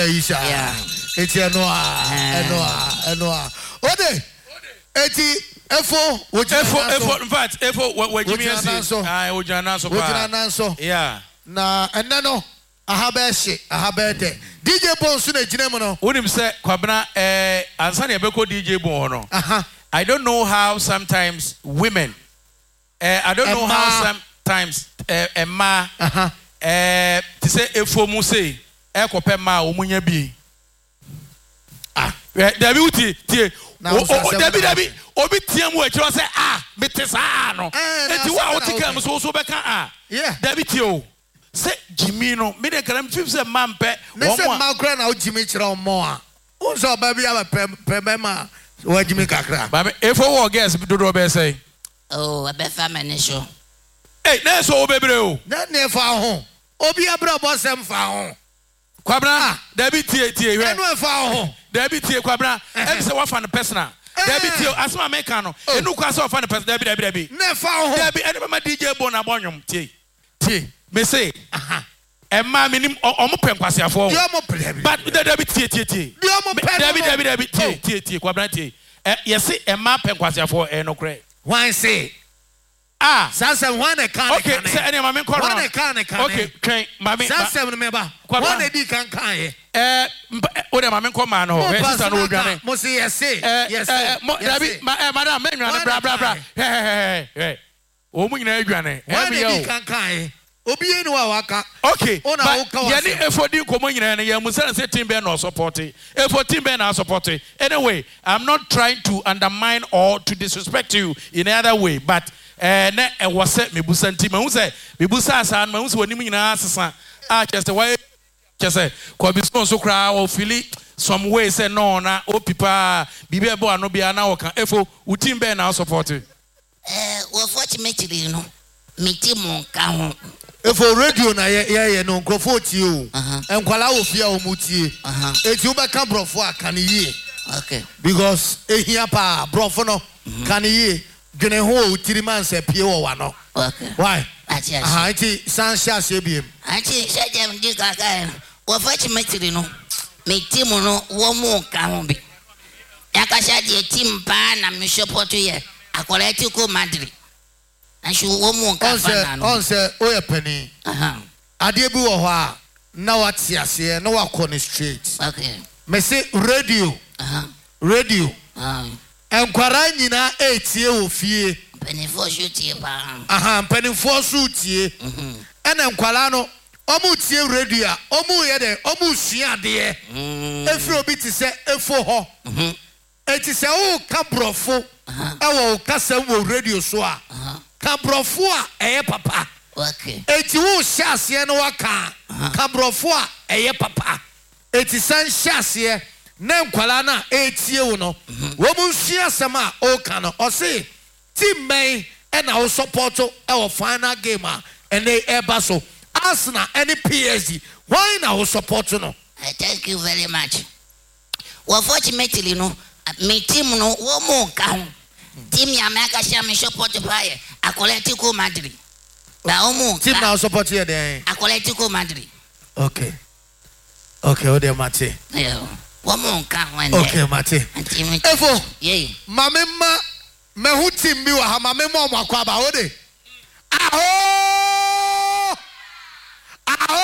Isha. It's Enoa. Ode. Eti Efo. In fact, Efo. What you mean? I would so. Yeah. Na enano. Ahabete. DJ Bonsu ne jinemono. Unim say kwabna ansani ebeko DJ Bono. I don't know how sometimes women I don't know how sometimes Emma to say Efo mu say ekope ma omunya bi. Dabi uti tie Dabi obi tie mu e kiro say mete sa no. Enti wa otika am so beka Dabi tie o. Say Jimmy no me de kram fim say mampe wo say ma kra na o Jimmy kira mo a o so baby aba pemema wo Jimmy kakra baby if wo guess do be say oh abefa manisho na so obebre o na ne fa ho obi abra bosem fa ho kwabra David tie we enu fa ho David tie kwabra em say wa fa no personal David tie asma make no enu kwa say wa fa no personal David ne fa ho David enu ma DJ Bo na bonwom tie me say Emma minim omo penkwasiafo but David tie David tie kwabra tie yes Emma penkwasiafo no kre why say Sansem one can okay say any mama call one can okay train mama Sansem remember one di can o de mama call man ho sister no odwane mo say yes David madam me nwane bra hey o mu nyina adwane one di can obi enu wa waka okay yani efodi komo nyina na ya musa say team be no support efo team be na support anyway I'm not trying to undermine or to disrespect you in any other way but na e wose mebusa nti mahu say mebusa asa na mahu say woni nyina asesa chese why chese ko bi so kra o fili some way say no na o pipa bibi ebo ano bia na wo kan efo u team be na support wo fortunately no me team ka ho Efo radio na ye no nkrofo tie o enkwala wo fia o mutie eti wo beka brofo aka ne yie okay because ehia pa brofo no ka ne yie dwene ho o tiriman se pie wo wa no okay why achi eti san sha se biem achi se jam di kaka wo fachi metiri no me team no wo mu ka ho bi yakasha di team pa na me support ye Atletico Madrid and she woman on say oya penny ade bi wo ho a na wate ase na wakọ straight okay me say radio enkwara nyina etie wo fie penifo shotie pa penifo so tie ena enkwara no omu tie radio a omu ye de omu sua ade efri obi ti se efo ho eti se wo ka brofo ewo kasam wo radio so a kabrofo a eye papa okay eti wo hyase no waka kabrofo a eye papa eti san hyase na nkwala na etie wo no wo mu hia sema o ka no o se team men e na wo support e wo final game a ene eba so Arsenal any PSG why na wo support no I thank you very much wo fortunately no me team no wo mu ka ho team ya make sure me support player Atletico Madrid. Team now support here then. Atletico Madrid. Okay. Okay, o de mate. Yeah. One more can okay, mate. Efo. Yeah. Mama me hu team bi wa ha mama mo akwa ba o de. Aho!